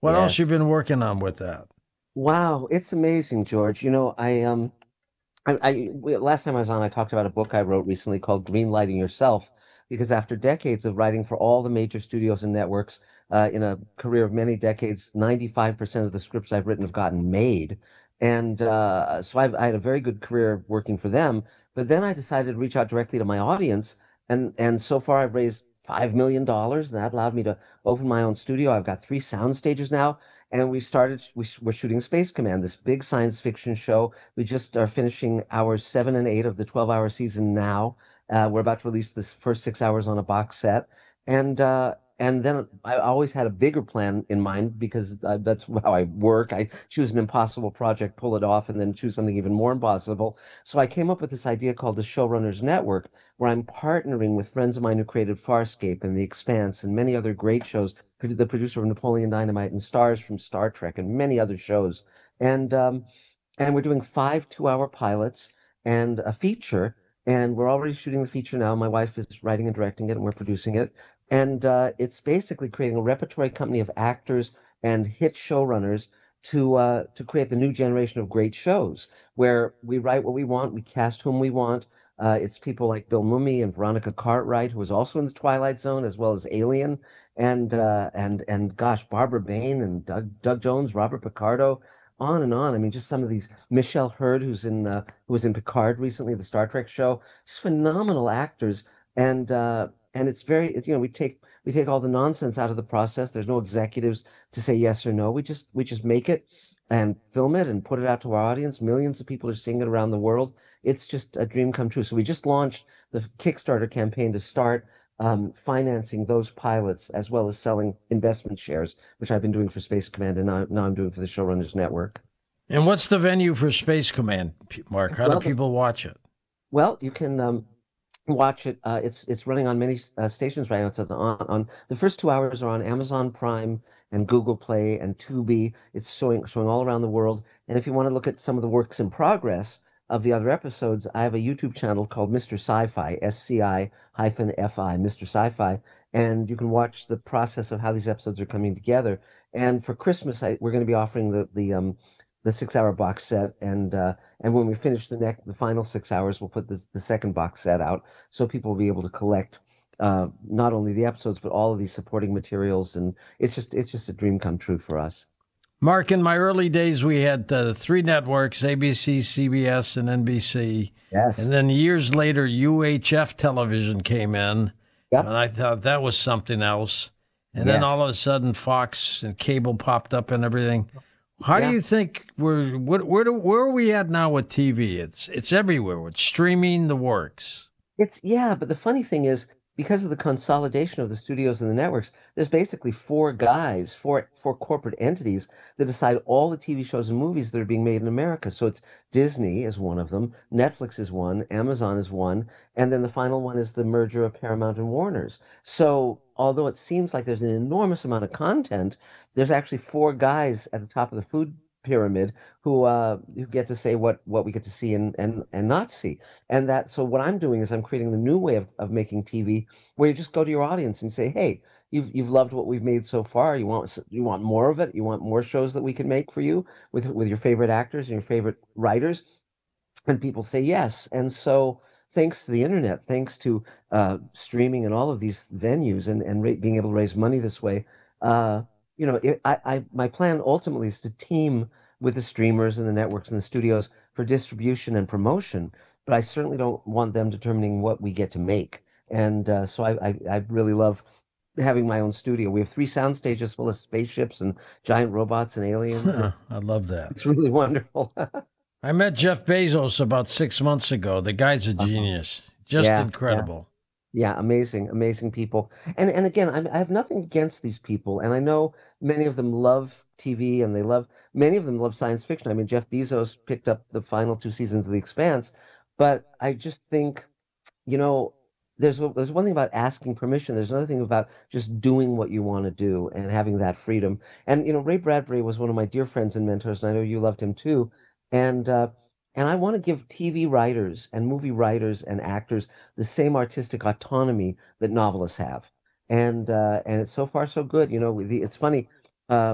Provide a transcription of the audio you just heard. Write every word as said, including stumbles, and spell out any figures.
What else you Yes. been working on with that? Wow, it's amazing, George. You know, I um I, I we- last time I was on, I talked about a book I wrote recently called Greenlighting Yourself, because after decades of writing for all the major studios and networks, uh, in a career of many decades, ninety-five percent of the scripts I've written have gotten made. And uh, so I've, I had a very good career working for them. But then I decided to reach out directly to my audience. And, and so far, I've raised five million dollars, and that allowed me to open my own studio. I've got three sound stages now. And we started, we, we're shooting Space Command, this big science fiction show. We just are finishing hours seven and eight of the twelve hour season now. Uh, we're about to release this first six hours on a box set. And uh, and then I always had a bigger plan in mind, because uh, that's how I work. I choose an impossible project, pull it off, and then choose something even more impossible. So I came up with this idea called the Showrunners Network, where I'm partnering with friends of mine who created Farscape and The Expanse and many other great shows, the producer of Napoleon Dynamite and stars from Star Trek and many other shows. And um, and we're doing five two-hour pilots and a feature, and we're already shooting the feature now. My wife is writing and directing it, and we're producing it. And uh, it's basically creating a repertory company of actors and hit showrunners to uh, to create the new generation of great shows, where we write what we want, we cast whom we want. Uh, it's people like Bill Mumy and Veronica Cartwright, who was also in the Twilight Zone, as well as Alien, and uh, and and gosh, Barbara Bain and Doug Doug Jones, Robert Picardo, on and on. I mean, just some of these. Michelle Hurd, who's in uh, who was in Picard recently, the Star Trek show, just phenomenal actors. And uh, and it's very, it- you know, we take we take all the nonsense out of the process. There's no executives to say yes or no. We just we just make it and film it and put it out to our audience. Millions of people are seeing it around the world. It's just a dream come true. So we just launched the Kickstarter campaign to start um, financing those pilots, as well as selling investment shares, which I've been doing for Space Command, and now, now I'm doing for the Showrunners Network. And what's the venue for Space Command, P- Mark? How do Well, the, people watch it? well, you can um, watch it. Uh, it's it's running on many uh, stations right now. It's on, on the first two hours are on Amazon Prime and Google Play and Tubi. It's showing showing all around the world. And if you want to look at some of the works in progress of the other episodes, I have a YouTube channel called Mister Sci-Fi, S C I hyphen F I, Mister Sci-Fi, and you can watch the process of how these episodes are coming together. And for Christmas, I, we're going to be offering the the um the six hour box set, and uh, and when we finish the next the final six hours, we'll put the the second box set out, so people will be able to collect uh, not only the episodes but all of these supporting materials, and it's just it's just a dream come true for us. Mark, in my early days, we had uh, three networks: A B C, C B S, and N B C. And Yes. then years later, U H F television came in, Yep. and I thought that was something else. And then all Yes. of a sudden, Fox and cable popped up and everything. How do Yeah. you think we're what, where do, where are we at now with T V? It's it's everywhere. It's streaming the works. It's yeah, but the funny thing is, because of the consolidation of the studios and the networks, there's basically four guys, four four corporate entities that decide all the T V shows and movies that are being made in America. So it's Disney is one of them, Netflix is one, Amazon is one, and then the final one is the merger of Paramount and Warner's. So although it seems like there's an enormous amount of content, there's actually four guys at the top of the food pyramid who uh who get to say what what we get to see and and and not see. And that, so what I'm doing is I'm creating the new way of, of making T V, where you just go to your audience and say, hey, you've you've loved what we've made so far. You want you want more of it. You want more shows that we can make for you with with your favorite actors and your favorite writers. And people say yes. And so thanks to the internet, thanks to uh, streaming and all of these venues, and and ra- being able to raise money this way, uh, you know, it, I, I my plan ultimately is to team with the streamers and the networks and the studios for distribution and promotion. But I certainly don't want them determining what we get to make. And uh, so I, I I really love having my own studio. We have three sound stages full of spaceships and giant robots and aliens. Huh, And I love that. it's really wonderful. I met Jeff Bezos about six months ago. The guy's a Uh-huh. genius. Just Yeah, yeah. incredible. Yeah, amazing, amazing people. And and again, I'm, I have nothing against these people, and I know many of them love T V, and they love many of them love science fiction. I mean, Jeff Bezos picked up the final two seasons of The Expanse, but I just think, you know, there's there's one thing about asking permission. There's another thing about just doing what you want to do and having that freedom. And you know, Ray Bradbury was one of my dear friends and mentors, and I know you loved him too. And uh, and I want to give T V writers and movie writers and actors the same artistic autonomy that novelists have. And uh, and it's so far so good. You know, the, it's funny. Uh,